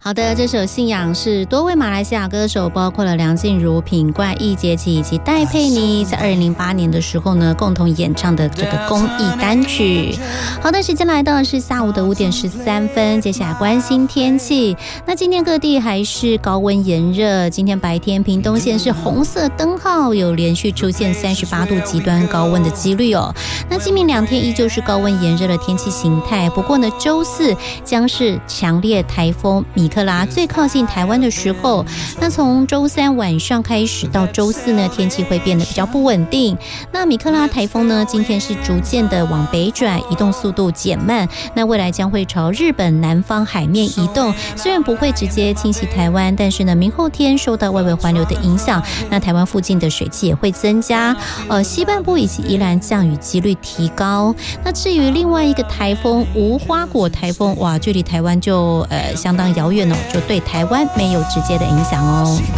好的，这首《信仰》是多位马来西亚歌手，包括了梁静茹、品冠、易杰奇以及戴佩妮，在2008年的时候呢，共同演唱的这个公益单曲。好的，时间来到是下午的5点13分，接下来关心天气。那今天各地还是高温炎热，今天白天屏东县是红色灯号，有连续出现38度极端高温的几率哦。那今明2天依旧是高温炎热的天气形态，不过呢，周4将是强烈台风米克拉最靠近台湾的时候，那从周3晚上开始到周4呢，天气会变得比较不稳定。那米克拉台风呢，今天是逐渐的往北转，移动速度减慢，那未来将会朝日本南方海面移动，虽然不会直接侵袭台湾，但是呢，明后天受到外围环流的影响，那台湾附近的水汽也会增加，西半部以及宜兰降雨几率提高。那至于另外一个台风无花果台风，哇，距离台湾就相当遥远哦，就对台湾没有直接的影响哦。